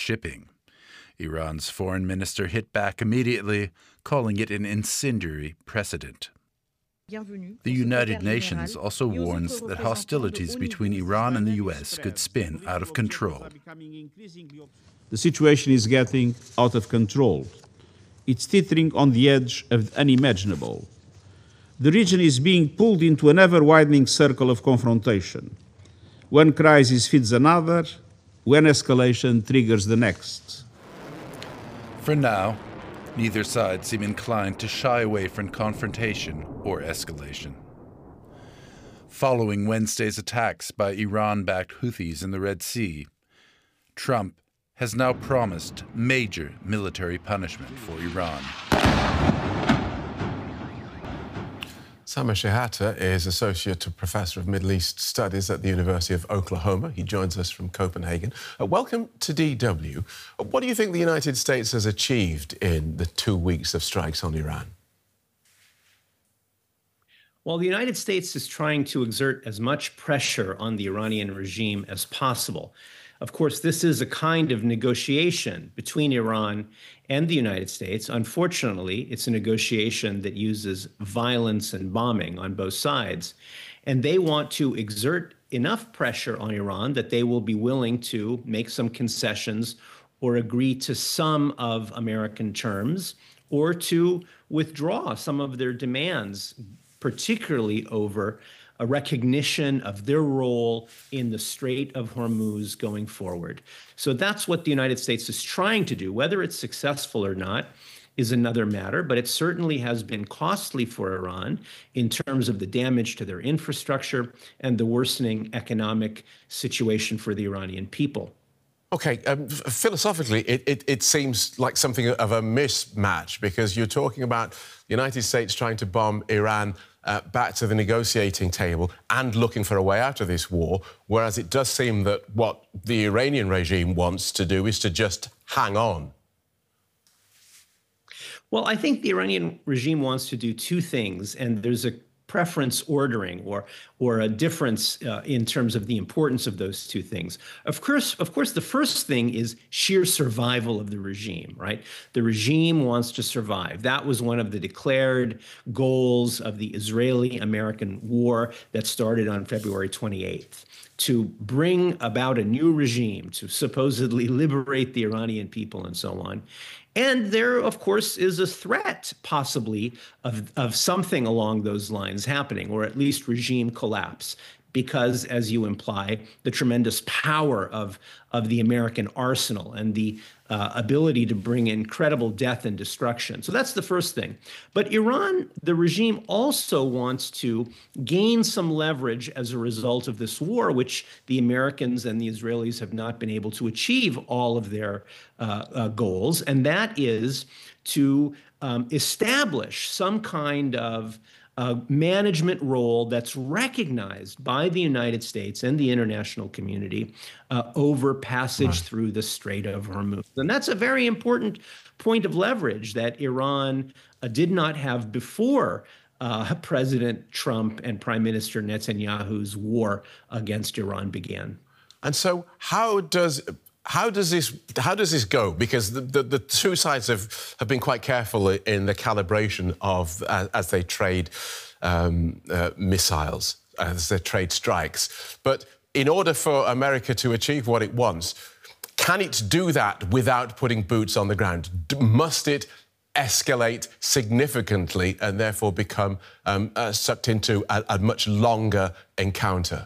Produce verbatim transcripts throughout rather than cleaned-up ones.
shipping. Iran's foreign minister hit back immediately, calling it an incendiary precedent. The United Nations also warns that hostilities between Iran and the U S could spin out of control. The situation is getting out of control. It's teetering on the edge of the unimaginable. The region is being pulled into an ever-widening circle of confrontation. One crisis feeds another, one escalation triggers the next. For now, neither side seem inclined to shy away from confrontation or escalation. Following Wednesday's attacks by Iran-backed Houthis in the Red Sea, Trump has now promised major military punishment for Iran. Sameh Shehata is Associate Professor of Middle East Studies at the University of Oklahoma. He joins us from Copenhagen. Uh, welcome to D W. Uh, what do you think the United States has achieved in the two weeks of strikes on Iran? Well, the United States is trying to exert as much pressure on the Iranian regime as possible. Of course, this is a kind of negotiation between Iran and the United States. Unfortunately, it's a negotiation that uses violence and bombing on both sides. And they want to exert enough pressure on Iran that they will be willing to make some concessions or agree to some of American terms or to withdraw some of their demands, particularly over a recognition of their role in the Strait of Hormuz going forward. So that's what the United States is trying to do. Whether it's successful or not is another matter, but it certainly has been costly for Iran in terms of the damage to their infrastructure and the worsening economic situation for the Iranian people. OK, um, philosophically, it, it, it seems like something of a mismatch, because you're talking about the United States trying to bomb Iran uh, back to the negotiating table and looking for a way out of this war, whereas it does seem that what the Iranian regime wants to do is to just hang on. Well, I think the Iranian regime wants to do two things, and there's a preference ordering or or a difference uh, in terms of the importance of those two things. Of course, of course, the first thing is sheer survival of the regime, right? The regime wants to survive. That was one of the declared goals of the Israeli-American war that started on February twenty-eighth, to bring about a new regime, to supposedly liberate the Iranian people and so on. And there, of course, is a threat, possibly, of, of something along those lines happening, or at least regime collapse, because, as you imply, the tremendous power of, of the American arsenal and the uh, ability to bring incredible death and destruction. So that's the first thing. But Iran, the regime, also wants to gain some leverage as a result of this war, which the Americans and the Israelis have not been able to achieve all of their uh, uh, goals, and that is to um, establish some kind of a management role that's recognized by the United States and the international community uh, over passage right. through the Strait of Hormuz. And that's a very important point of leverage that Iran uh, did not have before uh, President Trump and Prime Minister Netanyahu's war against Iran began. And so how does... How does this how does this go? Because the, the, the two sides have, have been quite careful in the calibration of uh, as they trade um, uh, missiles, as they trade strikes. But in order for America to achieve what it wants, can it do that without putting boots on the ground? D- must it escalate significantly and therefore become um, uh, sucked into a, a much longer encounter?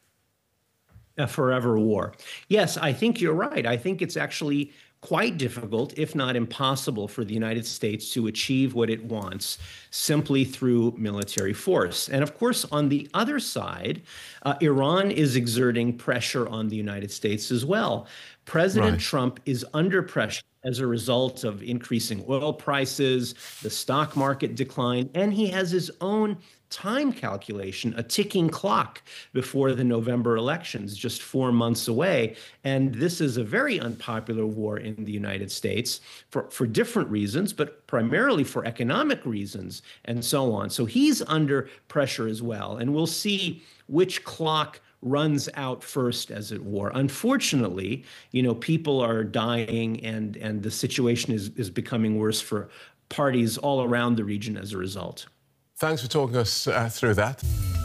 A forever war. Yes, I think you're right. I think it's actually quite difficult, if not impossible, for the United States to achieve what it wants simply through military force. And of course, on the other side, uh, Iran is exerting pressure on the United States as well. President right. Trump is under pressure as a result of increasing oil prices, the stock market decline, and he has his own time calculation, a ticking clock before the November elections, just four months away. And this is a very unpopular war in the United States for, for different reasons, but primarily for economic reasons and so on. So he's under pressure as well. And we'll see which clock runs out first, as it were. Unfortunately, you know, people are dying, and and the situation is is becoming worse for parties all around the region as a result. Thanks for talking us uh, through that.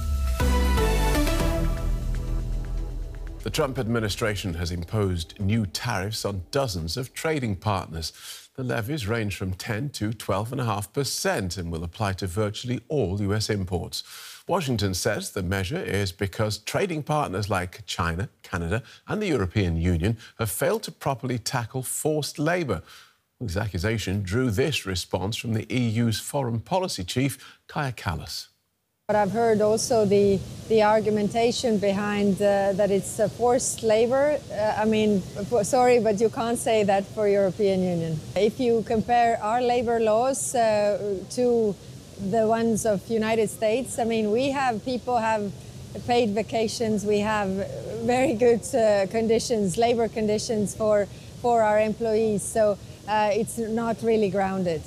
The Trump administration has imposed new tariffs on dozens of trading partners. The levies range from ten to twelve point five percent and will apply to virtually all U S imports. Washington says the measure is because trading partners like China, Canada and the European Union have failed to properly tackle forced labour. This accusation drew this response from the E U's foreign policy chief, Kaja Kallas. But I've heard also the the argumentation behind uh, that it's uh, forced labor. Uh, I mean, for, sorry, but you can't say that for European Union. If you compare our labor laws uh, to the ones of United States, I mean, we have people have paid vacations. We have very good uh, conditions, labor conditions for for our employees. So uh, it's not really grounded.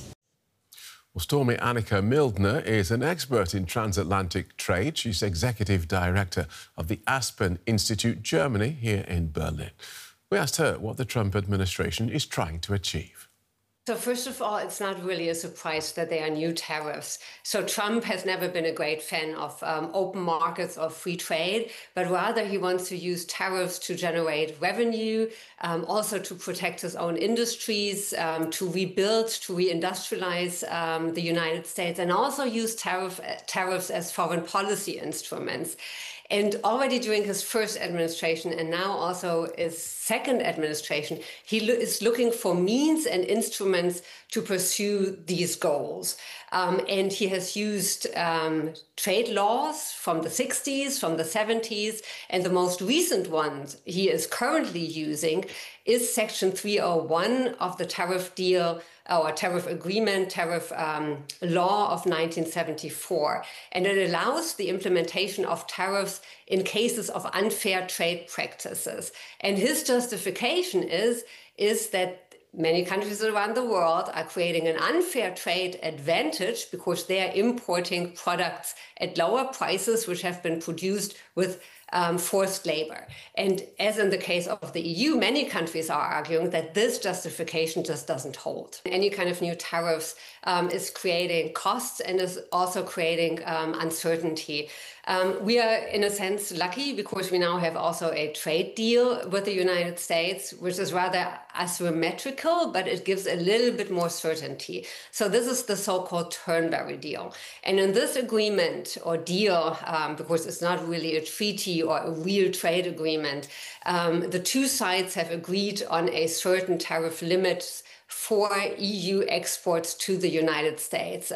Well, Stormy Annika Mildner is an expert in transatlantic trade. She's executive director of the Aspen Institute Germany here in Berlin. We asked her what the Trump administration is trying to achieve. So first of all, it's not really a surprise that there are new tariffs. So Trump has never been a great fan of um, open markets or free trade, but rather he wants to use tariffs to generate revenue, um, also to protect his own industries, um, to rebuild, to reindustrialize um, the United States, and also use tariff, tariffs as foreign policy instruments. And already during his first administration, and now also his second administration, he lo- is looking for means and instruments to pursue these goals. Um, and he has used um, trade laws from the sixties, from the seventies, and the most recent one he is currently using is Section three oh one of the tariff deal or tariff agreement, tariff um, law of nineteen seventy-four. And it allows the implementation of tariffs in cases of unfair trade practices. And his justification is, is that many countries around the world are creating an unfair trade advantage because they are importing products at lower prices which have been produced with um, forced labor. And as in the case of the E U, many countries are arguing that this justification just doesn't hold. Any kind of new tariffs um, is creating costs and is also creating um, uncertainty. Um, we are, in a sense, lucky because we now have also a trade deal with the United States, which is rather asymmetrical, but it gives a little bit more certainty. So this is the so-called Turnberry deal. And in this agreement or deal, um, because it's not really a treaty or a real trade agreement, um, the two sides have agreed on a certain tariff limit for E U exports to the United States.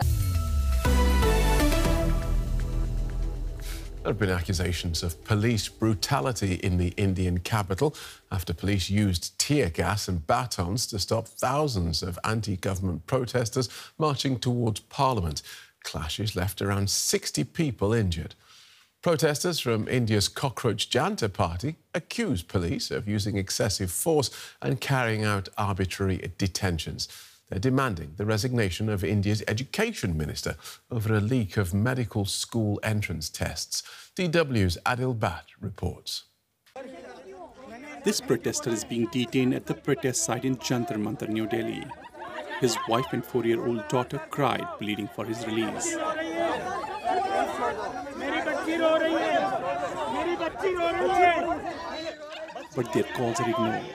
There have been accusations of police brutality in the Indian capital after police used tear gas and batons to stop thousands of anti-government protesters marching towards Parliament. Clashes left around sixty people injured. Protesters from India's Cockroach Janta party accuse police of using excessive force and carrying out arbitrary detentions. They're demanding the resignation of India's education minister over a leak of medical school entrance tests. D W's Adil Bhatt reports. This protester is being detained at the protest site in Jantar Mantar, New Delhi. His wife and four-year-old daughter cried, pleading for his release. But their calls are ignored.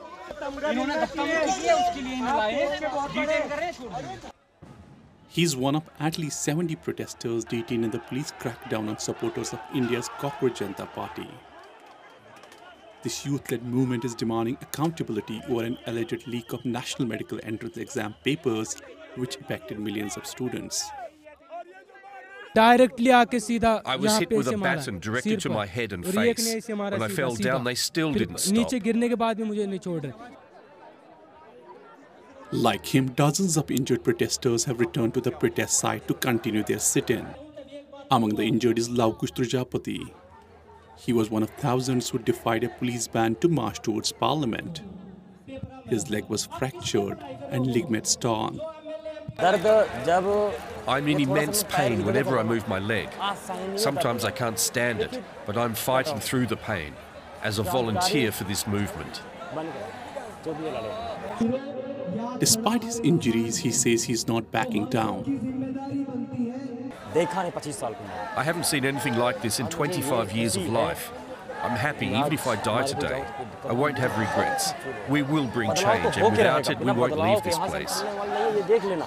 He's one of at least seventy protesters detained in the police crackdown on supporters of India's Cockroach Janta party. This youth-led movement is demanding accountability over an alleged leak of national medical entrance exam papers which impacted millions of students. I was hit with a baton directed to my head and face. When I fell down, they still didn't stop. Like him, dozens of injured protesters have returned to the protest site to continue their sit-in. Among the injured is Laukush Trujapati. He was one of thousands who defied a police ban to march towards Parliament. His leg was fractured and ligaments torn. I'm in immense pain whenever I move my leg. Sometimes I can't stand it, but I'm fighting through the pain as a volunteer for this movement. Despite his injuries, he says he's not backing down. I haven't seen anything like this in twenty-five years of life. I'm happy even if I die today. I won't have regrets. We will bring change, and without it, we won't leave this place.